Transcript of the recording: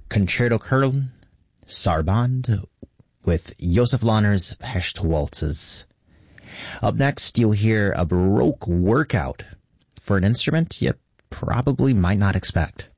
Concerto Köln, Sarband, with Josef Lahner's Hecht Waltzes. Up next, you'll hear a Baroque workout for an instrument you probably might not expect.